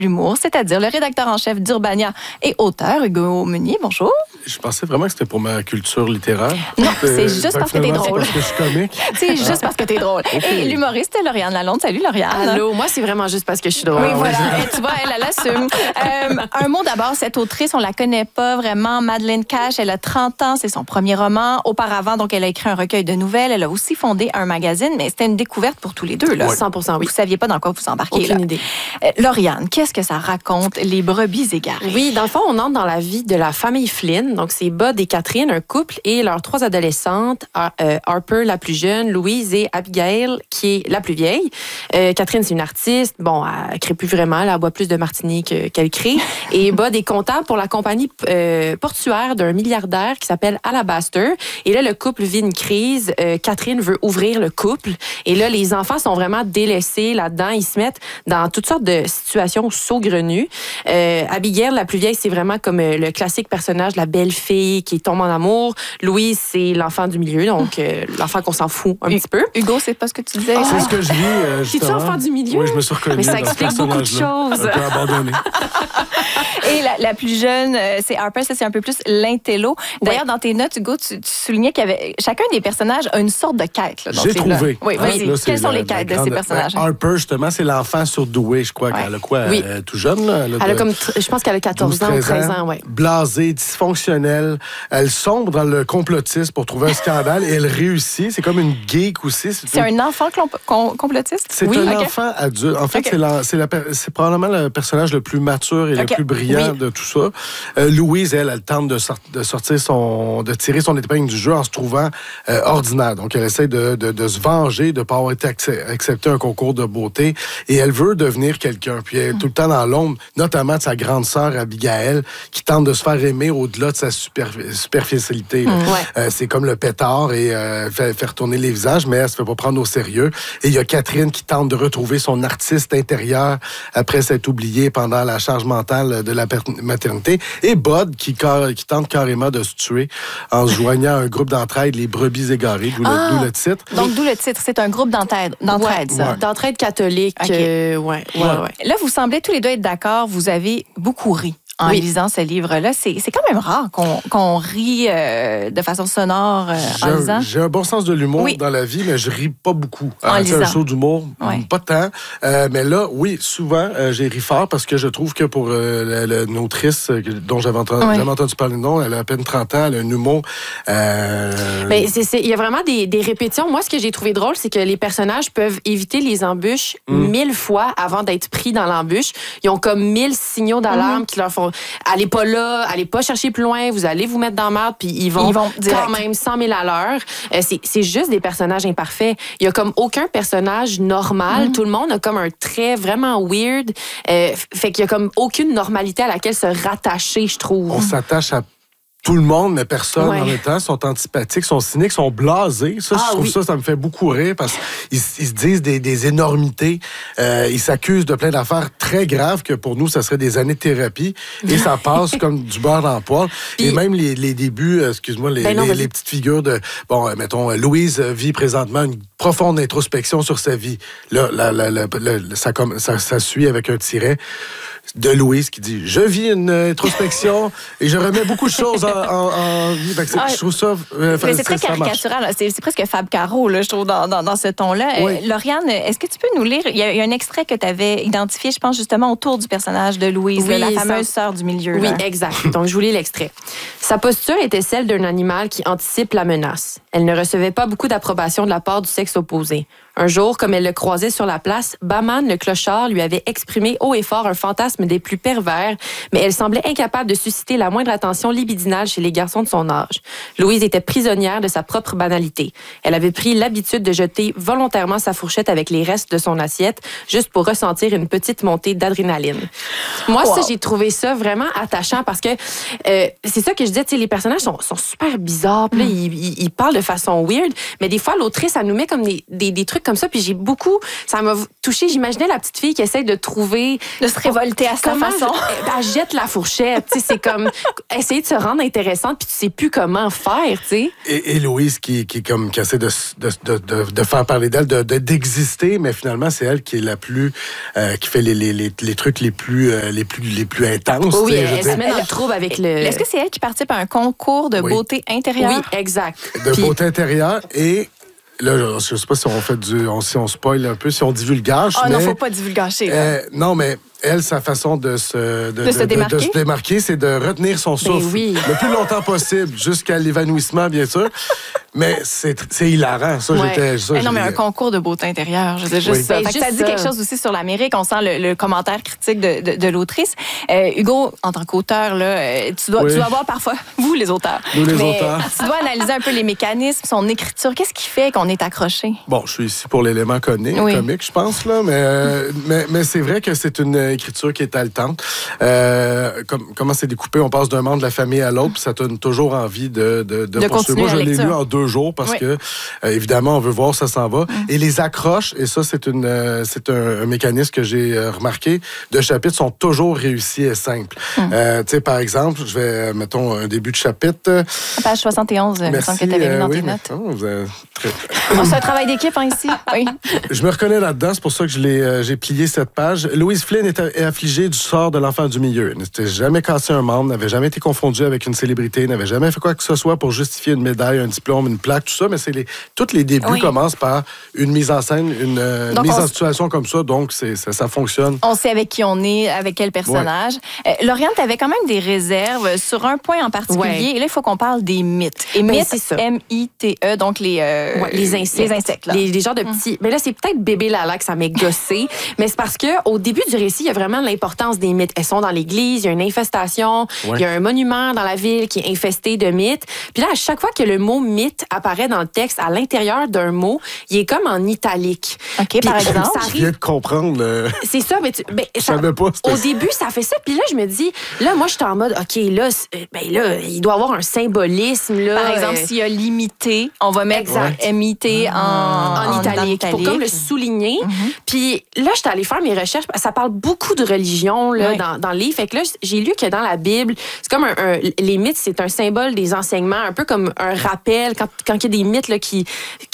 l'humour, c'est-à-dire le rédacteur en chef d'Urbania et auteur Hugo Meunier. Bonjour. Je pensais vraiment que c'était pour ma culture littéraire. Non, c'est juste parce que t'es drôle. Parce que je suis comique. C'est juste parce que t'es drôle. Et l'humoriste Lauriane Lalonde. Salut Lauriane. Allô, moi c'est vraiment juste parce que je suis drôle. Oui, voilà. Et tu vois, elle assume. Un mot d'abord, cette autrice, on la connaît pas vraiment. Madeleine Cash, elle a 30 ans, c'est son premier roman. Auparavant, donc, elle a écrit un recueil de nouvelles. Elle a aussi fondé un magazine, mais c'était une découverte pour tous les deux. Là. 100%, oui. Vous saviez pas dans quoi vous embarquez. Aucune idée. Lauriane, qu'est-ce que ça raconte, les brebis égarées? Oui, dans le fond, on entre dans la vie de la famille Flynn. Donc, c'est Bud et Catherine, un couple, et leurs 3 adolescentes, Harper, la plus jeune, Louise et Abigail, qui est la plus vieille. Catherine, c'est une artiste. Bon, elle crée plus vraiment. Elle boit plus de martini qu'elle crée. Et Bud est comptable pour la compagnie portuaire d'un milliardaire qui s'appelle Alabaster. Et là, le couple vit une crise. Catherine veut ouvrir le couple. Et là, les enfants sont vraiment délaissés là-dedans. Ils se mettent dans toutes sortes de situations saugrenues. Abigail, la plus vieille, c'est vraiment comme le classique personnage, la belle fille qui tombe en amour. Louise, c'est l'enfant du milieu, donc l'enfant qu'on s'en fout un petit peu. Hugo, c'est pas ce que tu disais. C'est ce que je vis, justement. Es-tu enfant du milieu? Oui, je me suis reconnu. Mais ça dans ce explique beaucoup de personnage-là. choses. Un peu abandonné. Et la plus jeune, c'est Harper, ça c'est un peu plus l'intello. D'ailleurs, dans tes notes, Hugo, tu soulignais qu'il y avait chacun des personnages a une sorte de quête. Là, J'ai trouvé. Oui, vas-y. Là, Quelles sont les quêtes de ces personnages? Harper, justement, c'est l'enfant surdoué, je crois. qu'elle a quoi? Oui. Tout jeune, là? Elle a comme, je pense qu'elle a 14 ans ou 13 ans, oui. Blasée, dysfonctionnelle. Elle sombre dans le complotisme pour trouver un scandale et elle réussit. C'est comme une geek aussi. C'est un enfant complotiste? C'est un enfant adulte. En fait, c'est probablement le personnage le plus mature et le plus brillant de tout ça. Louise, elle tente de de tirer son épingle du jeu en se trouvant ordinaire. Donc, elle essaie de se venger de ne pas avoir été acceptée un concours de beauté et elle veut devenir quelqu'un. Puis elle est tout le temps dans l'ombre, notamment de sa grande sœur Abigail, qui tente de se faire aimer au-delà de sa superficialité. C'est comme le pétard et faire tourner les visages, mais elle se fait pas prendre au sérieux. Et il y a Catherine qui tente de retrouver son artiste intérieur après s'être oubliée pendant la charge mentale de la maternité. Et Bud qui tente carrément de se tuer en se joignant à un groupe d'entraide, les brebis égarées, d'où le titre. Donc, d'où le titre. C'est un groupe d'entraide, ça. D'entraide catholique. Okay. Là, vous semblez tous les deux être d'accord. Vous avez beaucoup ri en lisant ce livre-là. C'est quand même rare qu'on rit de façon sonore en lisant. J'ai un bon sens de l'humour dans la vie, mais je ris pas beaucoup. En lisant. Un show d'humour, pas tant. Mais là, oui, souvent, j'ai ri fort parce que je trouve que pour une autrice dont j'avais entendu parler de nom, elle a à peine 30 ans, elle a un humour. Mais il y a vraiment des répétitions. Moi, ce que j'ai trouvé drôle, c'est que les personnages peuvent éviter les embûches 1000 fois avant d'être pris dans l'embûche. Ils ont comme 1000 signaux d'alarme qui leur font allez pas là, allez pas chercher plus loin, vous allez vous mettre dans la merde, puis ils vont quand même 100 000 à l'heure. C'est juste des personnages imparfaits. Il y a comme aucun personnage normal. Tout le monde a comme un trait vraiment weird. Fait qu'il y a comme aucune normalité à laquelle se rattacher, je trouve. On s'attache à tout le monde, mais personne en même temps, sont antipathiques, sont cyniques, sont blasés. Ça, je trouve ça me fait beaucoup rire parce qu'ils se disent des énormités. Ils s'accusent de plein d'affaires très graves que pour nous, ça serait des années de thérapie. Et ça passe comme du beurre dans le poêle. Et même les débuts, excuse-moi, les petites figures de... Bon, mettons, Louise vit présentement une profonde introspection sur sa vie. Là, ça suit avec un tiret de Louise qui dit « Je vis une introspection et je remets beaucoup de choses en vie. » Je trouve ça... Mais c'est très caricatural. C'est presque Fab Caro, là, je trouve, dans ce ton-là. Lauriane, est-ce que tu peux nous lire? Il y a un extrait que tu avais identifié, je pense, justement, autour du personnage de Louise, la fameuse sœur du milieu. Oui, exact. Donc, je vous lis l'extrait. Sa posture était celle d'un animal qui anticipe la menace. Elle ne recevait pas beaucoup d'approbation de la part du sexe opposé. Un jour, comme elle le croisait sur la place, Baman, le clochard, lui avait exprimé haut et fort un fantasme des plus pervers, mais elle semblait incapable de susciter la moindre attention libidinale chez les garçons de son âge. Louise était prisonnière de sa propre banalité. Elle avait pris l'habitude de jeter volontairement sa fourchette avec les restes de son assiette, juste pour ressentir une petite montée d'adrénaline. Moi, ça, j'ai trouvé ça vraiment attachant parce que c'est ça que je disais, les personnages sont super bizarres. Puis là, ils parlent de façon weird, mais des fois, l'autrice, elle nous met comme des trucs comme ça. Puis ça m'a touchée. J'imaginais la petite fille qui essaie de trouver... De se révolter à sa façon. Elle jette la fourchette. C'est comme essayer de se rendre intéressante, puis tu sais plus comment faire, tu sais. Et Louise qui essaie de faire parler d'elle, d'exister, mais finalement, c'est elle qui est la plus... qui fait les trucs les plus intenses. Oui, elle se met dans le trouble avec le... Est-ce que c'est elle qui participe à un concours de beauté intérieure? Oui, exact. De beauté intérieure et... Là, je ne sais pas si on fait si on spoil un peu, si on divulgage. Non, il ne faut pas divulgacher. Non, mais elle, sa façon de se démarquer, c'est de retenir son souffle le plus longtemps possible, jusqu'à l'évanouissement, bien sûr. Mais c'est hilarant. Ça, non, mais un concours de beauté intérieure, je sais juste ça. Ça dit quelque chose aussi sur l'Amérique. On sent le commentaire critique de l'autrice. Hugo, en tant qu'auteur, là, tu dois avoir parfois, vous les auteurs, nous les auteurs, tu dois analyser un peu les mécanismes, son écriture. Qu'est-ce qui fait qu'on est accroché? Bon, je suis ici pour l'élément comique, je pense, là, mais c'est vrai que c'est une écriture qui est haletante. Comment c'est découpé? On passe d'un membre de la famille à l'autre, puis ça donne toujours envie de poursuivre. Moi, je l'ai lu en 2 jours parce que, évidemment, on veut voir où ça s'en va. Et les accroches, et ça, c'est un mécanisme que j'ai remarqué, de chapitres sont toujours réussis et simples. Tu sais, par exemple, mettons, un début de chapitre. Page 71, il me semble que tu avais mis dans tes notes. C'est un travail d'équipe, ici. Oui. Je me reconnais là-dedans, c'est pour ça que j'ai plié cette page. Louise Flynn est affligée du sort de l'enfant du milieu. Elle n'était jamais cassé un membre, n'avait jamais été confondue avec une célébrité, n'avait jamais fait quoi que ce soit pour justifier une médaille, un diplôme, une plaque, tout ça, mais tous les débuts commencent par une mise en scène, une mise en situation comme ça, donc ça fonctionne. On sait avec qui on est, avec quel personnage. Lauriane, tu avais quand même des réserves sur un point en particulier, et là, il faut qu'on parle des mythes. Et mythes, M-I-T-E, donc les insectes. Les insectes, là. Les genres de petits... Mais là, c'est peut-être bébé Lala que ça m'est gossé, mais c'est parce qu'au début du récit, il y a vraiment l'importance des mythes. Elles sont dans l'église, il y a une infestation, il y a un monument dans la ville qui est infesté de mythes. Puis là, à chaque fois que le mot mythe apparaît dans le texte, à l'intérieur d'un mot, il est comme en italique. OK, puis, par exemple, ça arrive... Je viens de comprendre. C'est ça, mais je savais pas. Au début, ça fait ça, puis là, je me dis, là, moi, je suis en mode, OK, là, il doit y avoir un symbolisme, là. Par exemple, s'il y a limité, on va mettre M-I-T en italique, pour comme le souligner. Puis là, j'étais allée faire mes recherches. Ça parle beaucoup de religion là, dans le livre. Fait que là, j'ai lu que dans la Bible, c'est comme les mythes, c'est un symbole des enseignements, un peu comme un rappel. Quand il y a des mythes là, qui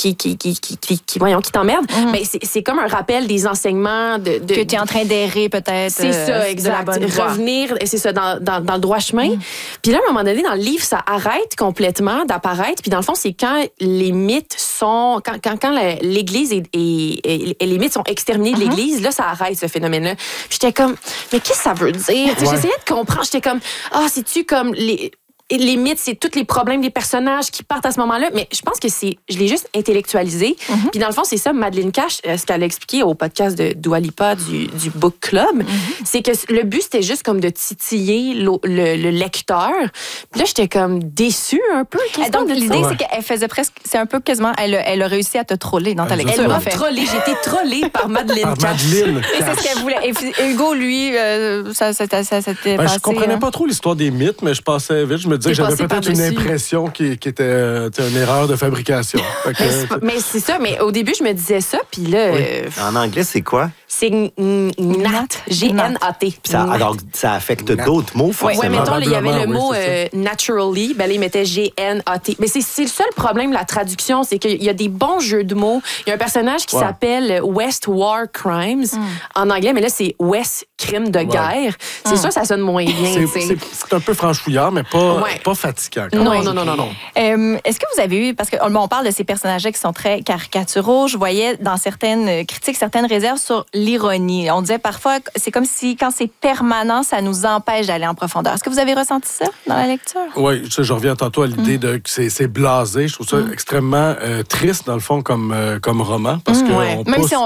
t'emmerdent, mais c'est comme un rappel des enseignements que tu es en train d'errer peut-être. C'est ça, exact. Revenir, c'est ça, dans le droit chemin. Puis là, à un moment donné, dans le livre, ça arrête complètement d'apparaître. Puis dans le fond, c'est quand les mythes sont... Quand l'Église et les mythes sont exterminés de l'Église, là, ça arrête ce phénomène-là. Puis j'étais comme, mais qu'est-ce que ça veut dire? J'essayais de comprendre. J'étais comme, c'est-tu comme les mythes, c'est tous les problèmes des personnages qui partent à ce moment-là. Mais je pense que je l'ai juste intellectualisé. Puis dans le fond, c'est ça, Madeleine Cash, ce qu'elle a expliqué au podcast de Dua Lipa du Book Club, c'est que le but, c'était juste comme de titiller le lecteur. Puis là, j'étais comme déçue un peu. Donc, l'idée, c'est qu'elle faisait presque... C'est un peu quasiment... Elle a réussi à te troller dans ta lecture, en fait. J'ai été trollée par Madeleine Cash. Et c'est ce qu'elle voulait. Et Hugo, lui, ça s'était passé... Je comprenais pas trop l'histoire des mythes, mais je passais vite. Je me disais que j'avais peut-être une impression qui était une erreur de fabrication. Mais c'est ça, mais au début, je me disais ça, puis là... En anglais, c'est quoi? C'est Gnat, G-N-A-T. Alors, ça affecte d'autres mots, forcément. Oui, mettons, il y avait le mot naturally, ben là, il mettait G-N-A-T. Mais c'est le seul problème, la traduction, c'est qu'il y a des bons jeux de mots. Il y a un personnage qui s'appelle West War Crimes en anglais, mais là, c'est West Crime de guerre. C'est sûr, ça sonne moins bien. C'est un peu franchouillard, mais pas fatigant. Non. Est-ce que vous avez eu, parce qu'on parle de ces personnages-là qui sont très caricaturaux, je voyais dans certaines critiques, certaines réserves sur l'ironie. On disait parfois, c'est comme si quand c'est permanent, ça nous empêche d'aller en profondeur. Est-ce que vous avez ressenti ça dans la lecture? Oui, je reviens tantôt à l'idée que c'est blasé. Je trouve ça extrêmement triste, dans le fond, comme roman. Parce que Même si on rit.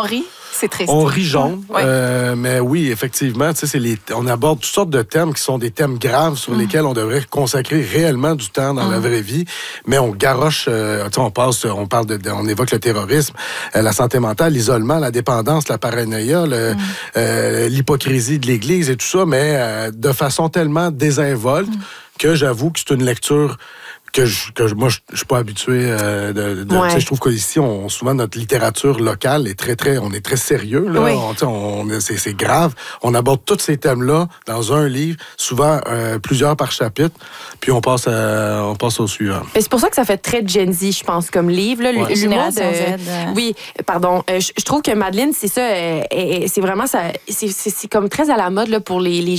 C'est triste. On rit jaune, mais oui, effectivement, on aborde toutes sortes de thèmes qui sont des thèmes graves sur lesquels on devrait consacrer réellement du temps dans la vraie vie, mais on garoche, on évoque le terrorisme, la santé mentale, l'isolement, la dépendance, la paranoïa, l'hypocrisie de l'Église et tout ça, mais de façon tellement désinvolte que j'avoue que c'est une lecture que moi, je suis pas habitué je trouve qu'ici, souvent, notre littérature locale est on est très sérieux, là. Oui. C'est grave. On aborde tous ces thèmes-là dans un livre, souvent plusieurs par chapitre, puis on passe au suivant. Et c'est pour ça que ça fait très Gen Z, je pense, comme livre, là. Génération Z. Oui, pardon. Je trouve que Madeleine, c'est ça, c'est vraiment ça, c'est comme très à la mode, là, pour les